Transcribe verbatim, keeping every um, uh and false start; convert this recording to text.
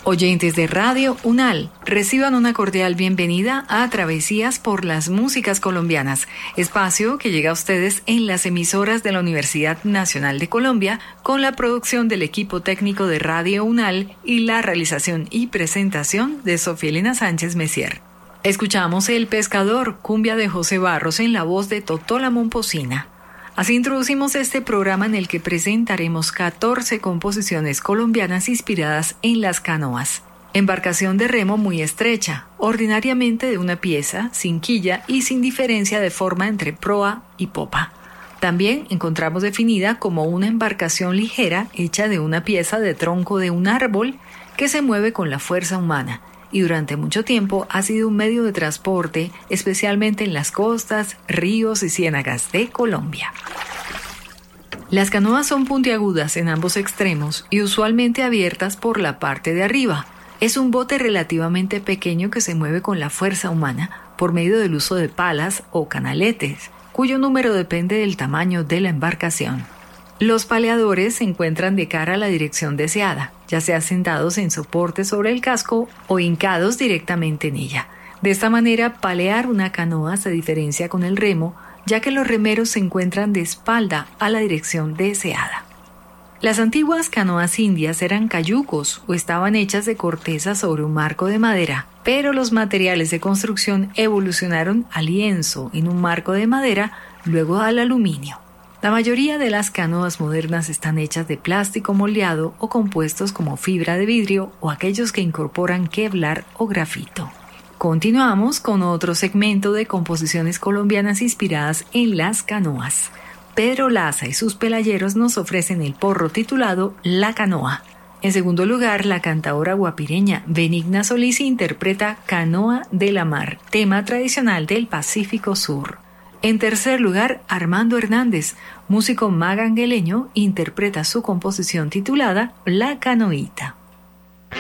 Oyentes de Radio UNAL, reciban una cordial bienvenida a Travesías por las Músicas Colombianas, espacio que llega a ustedes en las emisoras de la Universidad Nacional de Colombia, con la producción del equipo técnico de Radio UNAL y la realización y presentación de Sofía Elena Sánchez Messier. Escuchamos El Pescador, cumbia de José Barros en la voz de Totola Momposina. Así introducimos este programa en el que presentaremos catorce composiciones colombianas inspiradas en las canoas. Embarcación de remo muy estrecha, ordinariamente de una pieza, sin quilla y sin diferencia de forma entre proa y popa. También encontramos definida como una embarcación ligera hecha de una pieza de tronco de un árbol que se mueve con la fuerza humana, y durante mucho tiempo ha sido un medio de transporte, especialmente en las costas, ríos y ciénagas de Colombia. Las canoas son puntiagudas en ambos extremos y usualmente abiertas por la parte de arriba. Es un bote relativamente pequeño que se mueve con la fuerza humana por medio del uso de palas o canaletes, cuyo número depende del tamaño de la embarcación. Los paleadores se encuentran de cara a la dirección deseada, ya sea sentados en soporte sobre el casco o hincados directamente en ella. De esta manera, palear una canoa se diferencia con el remo, ya que los remeros se encuentran de espalda a la dirección deseada. Las antiguas canoas indias eran cayucos o estaban hechas de corteza sobre un marco de madera, pero los materiales de construcción evolucionaron al lienzo en un marco de madera, luego al aluminio. La mayoría de las canoas modernas están hechas de plástico moldeado o compuestos como fibra de vidrio o aquellos que incorporan Kevlar o grafito. Continuamos con otro segmento de composiciones colombianas inspiradas en las canoas. Pedro Laza y sus pelayeros nos ofrecen el porro titulado La Canoa. En segundo lugar, la cantadora guapireña Benigna Solís interpreta Canoa de la Mar, tema tradicional del Pacífico Sur. En tercer lugar, Armando Hernández, músico magangueleño, interpreta su composición titulada La Canoita.